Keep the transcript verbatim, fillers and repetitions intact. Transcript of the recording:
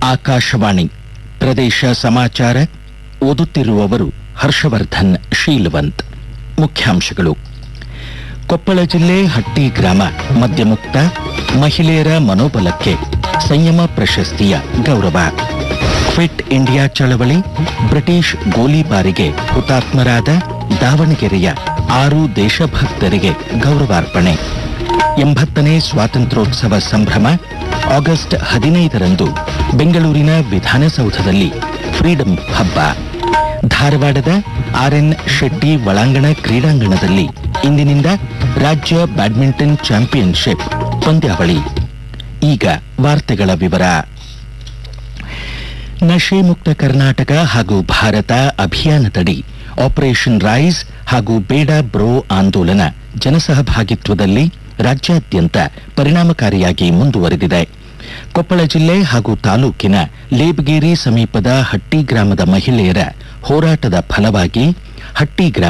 ಆಕಾಶವಾಣಿ ಪ್ರದೇಶ ಸಮಾಚಾರ ಓದುತ್ತಿರುವವರು ಹರ್ಷವರ್ಧನ್ ಶೀಲವಂತ್. ಮುಖ್ಯಾಂಶಗಳು. ಕೊಪ್ಪಳ ಜಿಲ್ಲೆ ಹಟ್ಟಿ ಗ್ರಾಮ ಮದ್ಯಮುಕ್ತ, ಮಹಿಳೆಯರ ಮನೋಬಲಕ್ಕೆ ಸಂಯಮ ಪ್ರಶಸ್ತಿಯ ಗೌರವ. ಕ್ವಿಟ್ ಇಂಡಿಯಾ ಚಳವಳಿ, ಬ್ರಿಟಿಷ್ ಗೋಲಿಬಾರಿಗೆ ಹುತಾತ್ಮರಾದ ದಾವಣಗೆರೆಯ ಆರು ದೇಶಭಕ್ತರಿಗೆ ಗೌರವಾರ್ಪಣೆ. ಎಂಬತ್ತನೇ ಸ್ವಾತಂತ್ರ್ಯೋತ್ಸವ ಸಂಭ್ರಮ ಆಗಸ್ಟ್ ಹದಿನೈದರಂದು ಬೆಂಗಳೂರಿನ ವಿಧಾನಸೌಧದಲ್ಲಿ ಫ್ರೀಡಂ ಹಬ್ಬ. ಧಾರವಾಡದ ಆರ್ ಎನ್ ಶೆಟ್ಟಿ ಒಳಾಂಗಣ ಕ್ರೀಡಾಂಗಣದಲ್ಲಿ ಇಂದಿನಿಂದ ರಾಜ್ಯ ಬ್ಯಾಡ್ಮಿಂಟನ್ ಚಾಂಪಿಯನ್ಶಿಪ್ ಪಂದ್ಯಾವಳಿ. ಈಗ ವಾರ್ತೆಗಳ ವಿವರ. ನಶೆ ಮುಕ್ತ ಕರ್ನಾಟಕ ಹಾಗೂ ಭಾರತ ಅಭಿಯಾನದಡಿ ಆಪರೇಷನ್ ರೈಸ್ ಹಾಗೂ ಬೇಡ ಬ್ರೋ ಆಂದೋಲನ ಜನಸಹಭಾಗಿತ್ವದಲ್ಲಿ ರಾಜ್ಯಾದ್ಯಂತ ಪರಿಣಾಮಕಾರಿಯಾಗಿ ಮುಂದುವರೆದಿದೆ. ಕೊಪ್ಪಳ ಜಿಲ್ಲೆ ಹಾಗೂ ತಾಲೂಕಿನ ಲೇಬಗೇರಿ ಸಮೀಪದ ಹಟ್ಟಿ ಗ್ರಾಮದ ಮಹಿಳೆಯರ ಹೋರಾಟದ ಫಲವಾಗಿ ಹಟ್ಟಿ ಗ್ರಾಮ